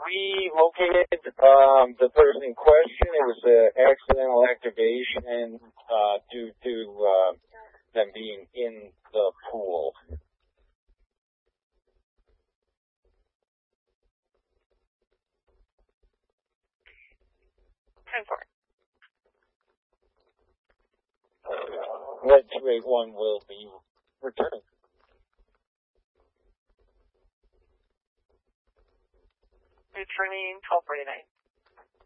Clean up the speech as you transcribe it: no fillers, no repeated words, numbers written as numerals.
we located the person in question. It was an accidental activation due to them being in the pool. 10-4. Red 281 will be returning. Returning 12:49.